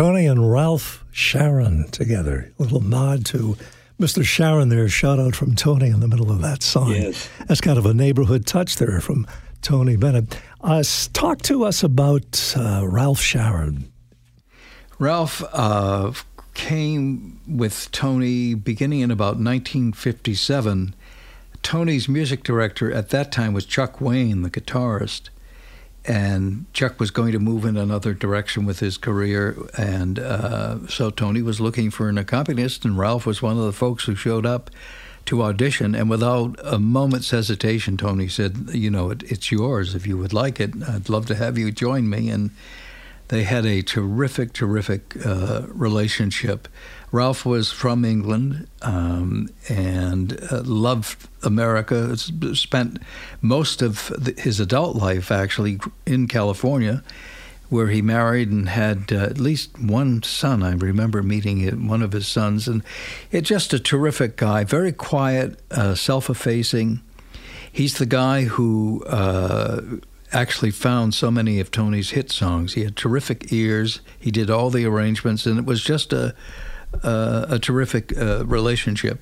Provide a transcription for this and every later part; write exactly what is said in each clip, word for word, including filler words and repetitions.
Tony and Ralph Sharon together. A little nod to Mister Sharon there. Shout out from Tony in the middle of that song. Yes. That's kind of a neighborhood touch there from Tony Bennett. Uh, talk to us about uh, Ralph Sharon. Ralph uh, came with Tony beginning in about nineteen fifty-seven. Tony's music director at that time was Chuck Wayne, the guitarist. And Chuck was going to move in another direction with his career, and uh, so Tony was looking for an accompanist, and Ralph was one of the folks who showed up to audition. And without a moment's hesitation, Tony said, you know, it, it's yours if you would like it. I'd love to have you join me. And they had a terrific, terrific uh, relationship. Ralph was from England um, and uh, loved America, spent most of the, his adult life actually in California, where he married and had uh, at least one son. I remember meeting one of his sons. And it's just a terrific guy, very quiet, uh, self-effacing. He's the guy who uh, actually found so many of Tony's hit songs. He had terrific ears. He did all the arrangements, and it was just a Uh, a terrific uh, relationship.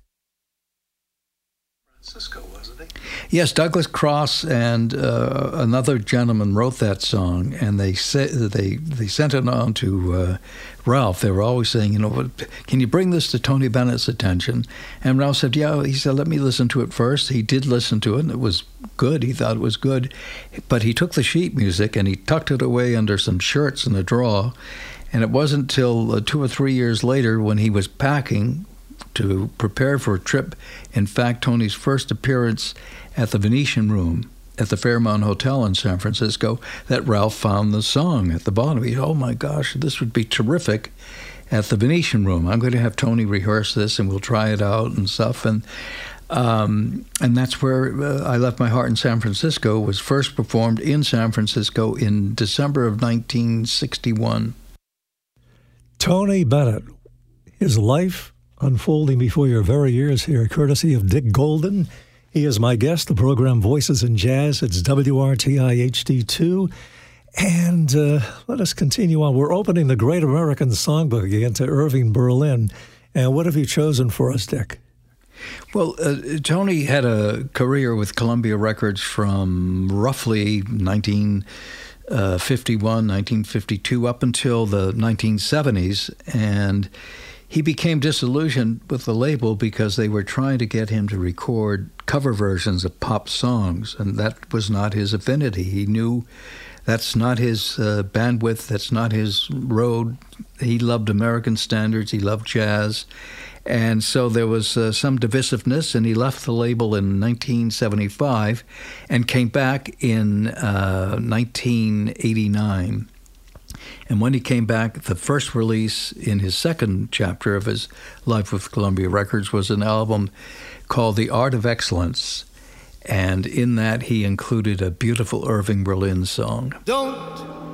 Francisco, wasn't he? Yes, Douglas Cross and uh, another gentleman wrote that song, and they sa- they they sent it on to uh, Ralph. They were always saying, you know, can you bring this to Tony Bennett's attention? And Ralph said, yeah. He said, let me listen to it first. He did listen to it, and it was good. He thought it was good, but he took the sheet music and he tucked it away under some shirts in a drawer. And it wasn't until uh, two or three years later when he was packing to prepare for a trip, in fact, Tony's first appearance at the Venetian Room at the Fairmont Hotel in San Francisco, that Ralph found the song at the bottom. He said, oh my gosh, this would be terrific at the Venetian Room. I'm going to have Tony rehearse this and we'll try it out and stuff. And um, and that's where uh, I Left My Heart in San Francisco was first performed in San Francisco in December of nineteen sixty-one. Tony Bennett, his life unfolding before your very ears here, courtesy of Dick Golden. He is my guest, the program Voices in Jazz. It's W R T I H D two. And uh, let us continue on. We're opening the Great American Songbook again to Irving Berlin. And what have you chosen for us, Dick? Well, uh, Tony had a career with Columbia Records from roughly nineteen fifty-one, nineteen fifty-two, up until the nineteen seventies, and he became disillusioned with the label because they were trying to get him to record cover versions of pop songs, and that was not his affinity. He knew that's not his uh, bandwidth, that's not his road. He loved American standards, he loved jazz, and so there was uh, some divisiveness, and he left the label in nineteen seventy-five and came back in uh, nineteen eighty-nine. And when he came back, the first release in his second chapter of his life with Columbia Records was an album called The Art of Excellence. And in that, he included a beautiful Irving Berlin song. Don't